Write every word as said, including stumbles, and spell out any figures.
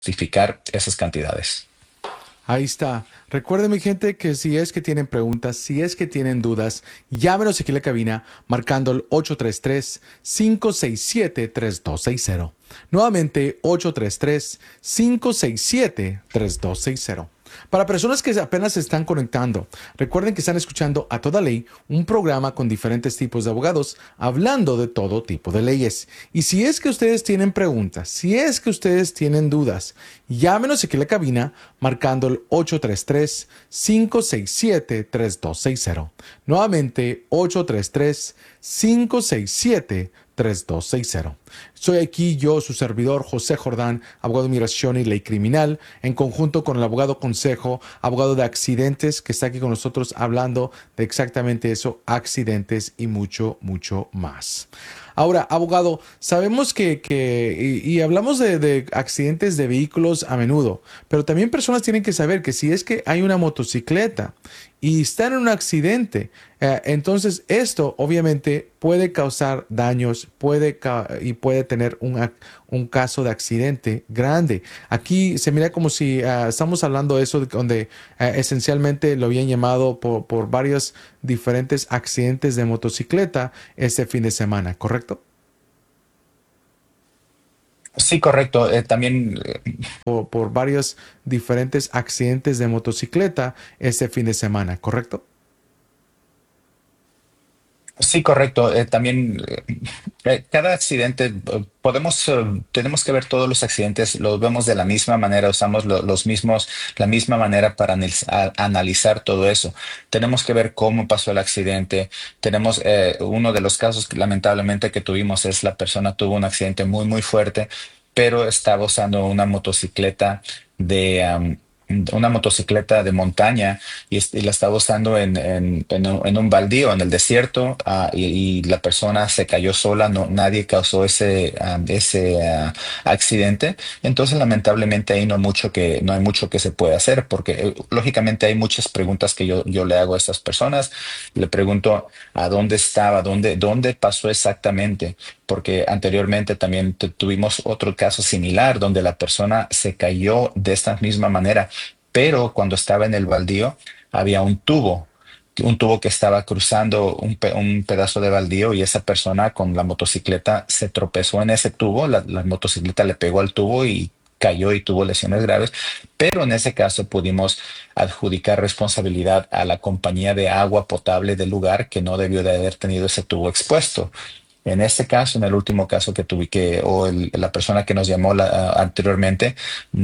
justificar esas cantidades. Ahí está. Recuerden, mi gente, que si es que tienen preguntas, si es que tienen dudas, llámenos aquí en la cabina marcando el ocho tres tres, cinco seis siete, tres dos seis cero. Nuevamente, ocho tres tres, cinco seis siete, tres dos seis cero. Para personas que apenas se están conectando, recuerden que están escuchando A Toda Ley, un programa con diferentes tipos de abogados hablando de todo tipo de leyes. Y si es que ustedes tienen preguntas, si es que ustedes tienen dudas, llámenos aquí a la cabina marcando el ocho tres tres, cinco seis siete, tres dos seis cero. Nuevamente, ocho tres tres, cinco seis siete, tres dos seis cero. Soy aquí yo, su servidor José Jordán, abogado de inmigración y ley criminal, en conjunto con el abogado Consejo, abogado de accidentes, que está aquí con nosotros hablando de exactamente eso, accidentes y mucho, mucho más. Ahora, abogado, sabemos que, que y, y hablamos de, de accidentes de vehículos a menudo, pero también personas tienen que saber que si es que hay una motocicleta y están en un accidente, eh, entonces esto obviamente puede causar daños, puede ca- y puede tener un, ac- un caso de accidente grande. Aquí se mira como si ah, estamos hablando de eso, de donde eh, esencialmente lo habían llamado por, por varios diferentes accidentes de motocicleta este fin de semana, ¿correcto? Sí, correcto. Eh, también eh, Por, por varios diferentes accidentes de motocicleta este fin de semana, ¿correcto? Sí, correcto. Eh, también eh, eh, cada accidente, eh, podemos, eh, tenemos que ver todos los accidentes, los vemos de la misma manera, usamos lo- los mismos, la misma manera para analiz- a- analizar todo eso. Tenemos que ver cómo pasó el accidente. Tenemos eh, uno de los casos que lamentablemente que tuvimos es la persona tuvo un accidente muy, muy fuerte, pero estaba usando una motocicleta de, am, una motocicleta de montaña y, est- y la estaba usando en, en, en un, en un baldío, en el desierto, ah, y, y la persona se cayó sola, no, nadie causó ese, ah, ese ah, accidente. Entonces, lamentablemente, ahí no hay mucho que, no hay mucho que se puede hacer, porque eh, lógicamente hay muchas preguntas que yo, yo le hago a estas personas. Le pregunto a dónde estaba, dónde, dónde pasó exactamente, porque anteriormente también tu- tuvimos otro caso similar donde la persona se cayó de esta misma manera, pero cuando estaba en el baldío había un tubo, un tubo que estaba cruzando un, pe- un pedazo de baldío y esa persona con la motocicleta se tropezó en ese tubo, la, la motocicleta le pegó al tubo y cayó y tuvo lesiones graves, pero en ese caso pudimos adjudicar responsabilidad a la compañía de agua potable del lugar que no debió de haber tenido ese tubo expuesto. En este caso, en el último caso que tuve que, o el- la persona que nos llamó la- anteriormente,